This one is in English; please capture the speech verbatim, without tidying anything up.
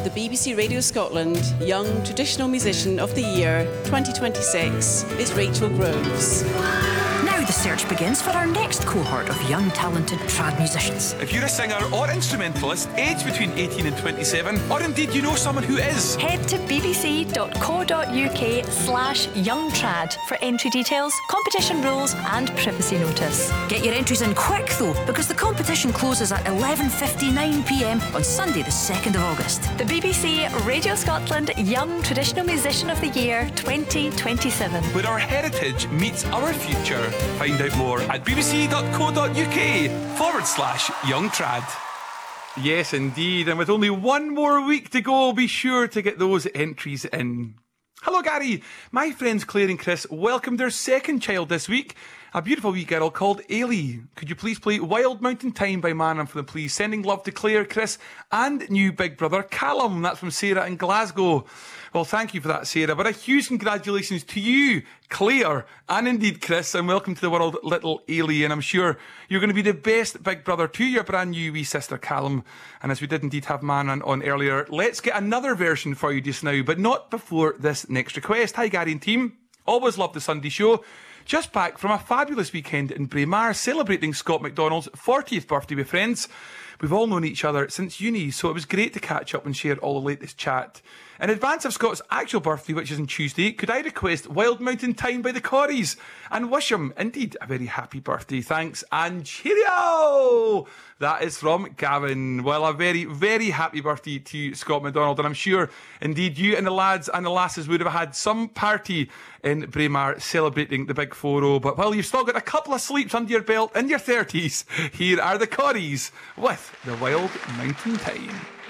the B B C Radio Scotland Young Traditional Musician of the Year twenty twenty-six is Rachel Groves. Now the search begins for our next cohort of young talented trad musicians. If you're a singer or instrumentalist aged between eighteen and twenty-seven, or indeed you know someone who is, head to bbc.co.uk slash youngtrad for entry details, competition rules and privacy notice. Get your entries in quick though, because the competition closes at eleven fifty-nine p m on Sunday the second of August. The B B C Radio Scotland Young Traditional Musician of the Year twenty twenty-seven. where our heritage meets our future. Find out more at bbc.co.uk forward slash youngtrad. Yes, indeed. And with only one more week to go, be sure to get those entries in. Hello, Gary. My friends Claire and Chris welcomed their second child this week, a beautiful wee girl called Ailey. Could you please play Wild Mountain Time by Man and for them, please? Sending love to Claire, Chris, and new big brother Callum. That's from Sarah in Glasgow. Well, thank you for that, Sarah. But a huge congratulations to you, Claire, and indeed Chris, and welcome to the world, little Ailey. And I'm sure you're going to be the best big brother to your brand new wee sister Callum. And as we did indeed have Man on, on earlier, let's get another version for you just now, but not before this next request. Hi, Gary and team. Always love the Sunday show. Just back from a fabulous weekend in Braemar, celebrating Scott McDonald's fortieth birthday with friends. We've all known each other since uni, so it was great to catch up and share all the latest chat. In advance of Scott's actual birthday, which is on Tuesday, could I request Wild Mountain Time by the Corries and wish him, indeed, a very happy birthday. Thanks and cheerio! That is from Gavin. Well, a very, very happy birthday to Scott McDonald, and I'm sure, indeed, you and the lads and the lasses would have had some party in Braemar celebrating the big four oh. But while you've still got a couple of sleeps under your belt in your thirties, here are the Corries with the Wild Mountain Time.